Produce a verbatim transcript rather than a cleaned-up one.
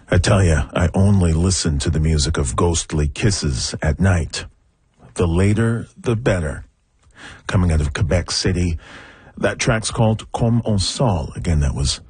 I tell you, I only listen to the music of ghostly kisses at night. The later, the better. Coming out of Quebec City, that track's called Comme un sol. Again, that was